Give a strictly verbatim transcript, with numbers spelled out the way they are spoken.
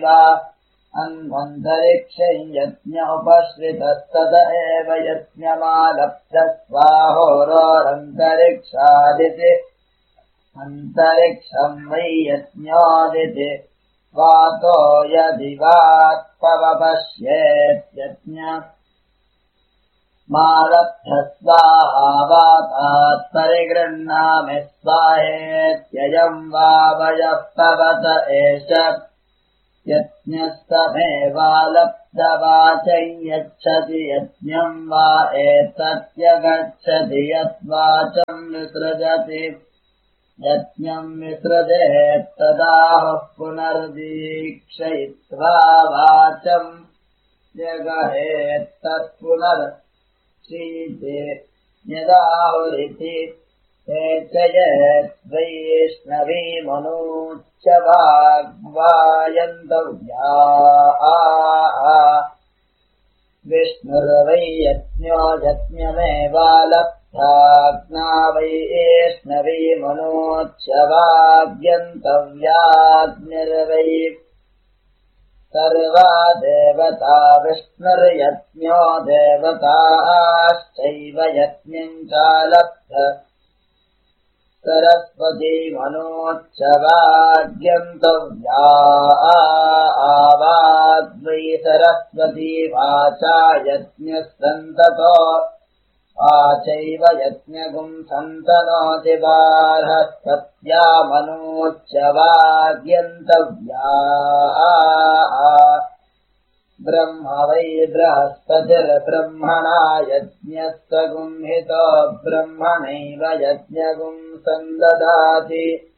अन्वन्तरिक्षं यज्ञोपश्रितस्तत एव यज्ञमालभ्य स्वाहोरोरन्तरिक्षादिति अन्तरिक्षं वै यज्ञोदिति वातो यदिवात्पवपश्येत्यज्ञ मालभ्य स्वाहावातात् परिगृह्णामि स्वाहेत्ययं वावयः पवत एष यज्ञस्तमेवालब्धवाचं यच्छति यज्ञं वा एतत्यगच्छति यद्वाचं विसृजति यज्ञं विसृजेत्तदाहुः पुनर्दीक्षयित्वा वाचं जगहेत्तत्पुनर्शीते यदाहुरिति वैष्णवीमनूच्च वाग्वायन्तव्या विष्णुर्वै यज्ञो यज्ञमेवालब्धाग्ना वैष्णवीमनूच्च वाग्यन्तव्याग्निर्वै सर्वा देवता विष्णुर्यज्ञो देवताश्चैव यज्ञं चालब्ध सरस्वती मनोच्च वाग्यन्तव्या आवाग्वै सरस्वती वाचा यज्ञः सन्ततो वाचैव यज्ञगुं सन्तनोति बार्हस्पत्या मनोच्च वाग्यन्तव्या ब्रह्म वै बृहस्पतिर्ब्रह्मणा यज्ञस्य गुंहितो ब्रह्मणैव यज्ञगुं सन्ददाति